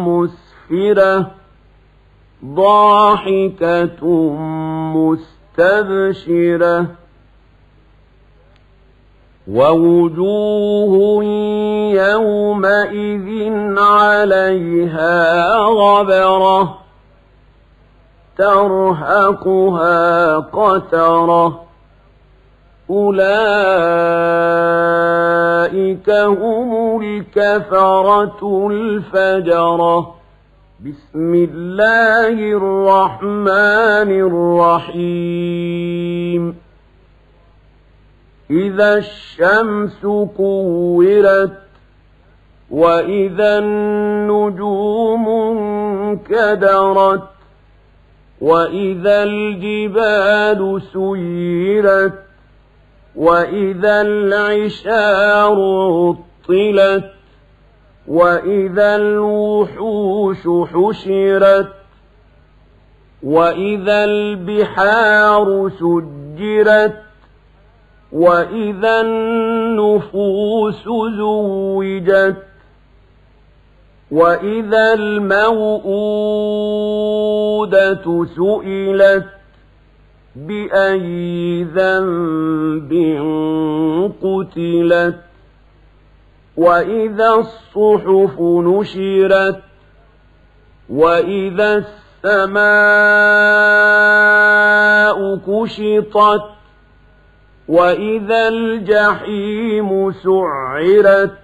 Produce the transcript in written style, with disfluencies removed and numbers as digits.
مسفرة ضاحكة مستبشرة ووجوه يومئذ عليها غبرة ترهقها قترة أولئك هم الكفرة الفجرة. بسم الله الرحمن الرحيم. إذا الشمس كورت وإذا النجوم انكدرت وإذا الجبال سيرت وإذا العشار عطلت وإذا الوحوش حشرت وإذا البحار سجرت وإذا النفوس زوجت وإذا الموءودة سئلت بأي ذنب قتلت وإذا الصحف نشرت وإذا السماء كشطت وإذا الجحيم سعرت